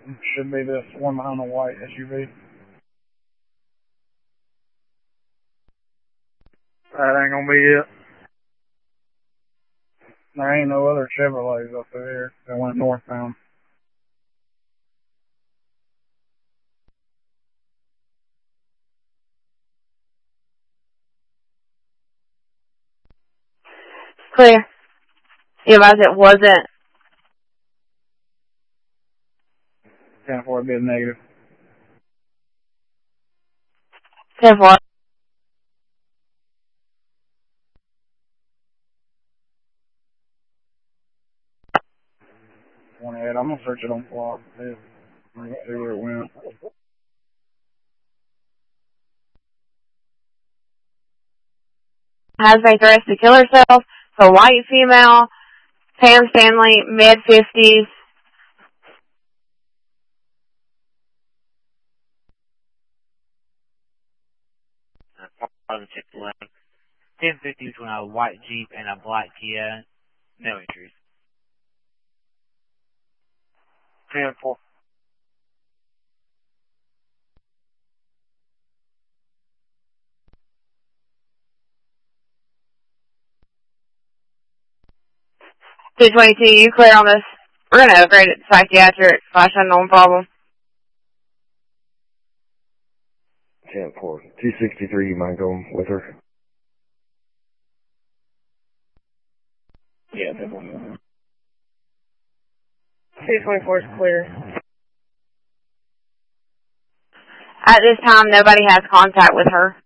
Should be this one behind the white SUV. That ain't gonna be it. There ain't no other Chevrolets up there that went northbound. Clear. You advise it wasn't. 10-4 would be a negative. 10-4. I'm gonna search it on Flock. See where it went. Has been threats to kill herself. So white female, Pam Stanley, mid-50s. Positive 1050 between a white Jeep and a black Kia. No entries. 10-4. $222, you clear on this. We're going to upgrade it to psychiatric / unknown problem. 10-4. 263, you mind going with her? Yeah, 10-4. 224 is clear. At this time, nobody has contact with her.